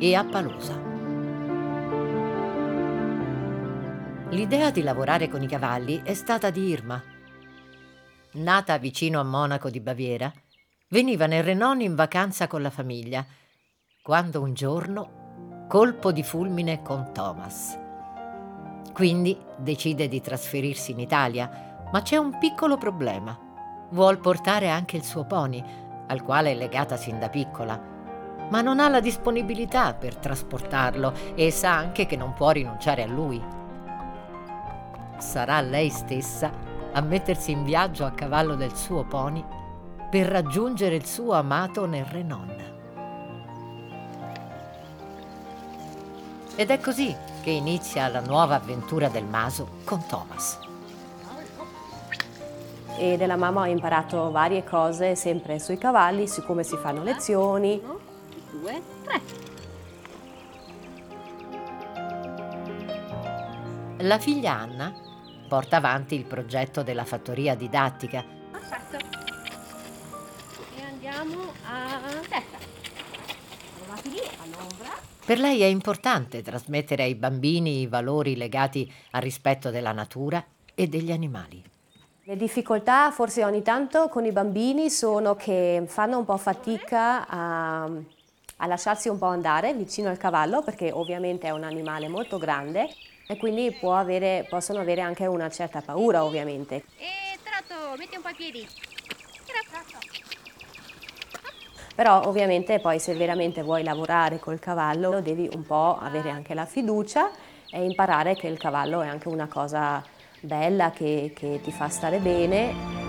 e a Palosa. L'idea di lavorare con i cavalli è stata di Irma. Nata vicino a Monaco di Baviera, veniva nel Renon in vacanza con la famiglia, quando un giorno colpo di fulmine con Thomas. Quindi decide di trasferirsi in Italia, ma c'è un piccolo problema. Vuol portare anche il suo pony, al quale è legata sin da piccola, ma non ha la disponibilità per trasportarlo e sa anche che non può rinunciare a lui. Sarà lei stessa a mettersi in viaggio a cavallo del suo pony per raggiungere il suo amato nel Renon. Ed è così che inizia la nuova avventura del Maso con Thomas. E della mamma ho imparato varie cose sempre sui cavalli, su come si fanno lezioni. 1, 2, 3. La figlia Anna porta avanti il progetto della fattoria didattica. Perfetto. E andiamo a testa. Trovati lì, all'ombra. Per lei è importante trasmettere ai bambini i valori legati al rispetto della natura e degli animali. Le difficoltà forse ogni tanto con i bambini sono che fanno un po' fatica a lasciarsi un po' andare vicino al cavallo, perché ovviamente è un animale molto grande e quindi possono avere anche una certa paura ovviamente. E tratto, metti un po' i piedi. Tratto. Però ovviamente poi se veramente vuoi lavorare col cavallo devi un po' avere anche la fiducia e imparare che il cavallo è anche una cosa bella che ti fa stare bene.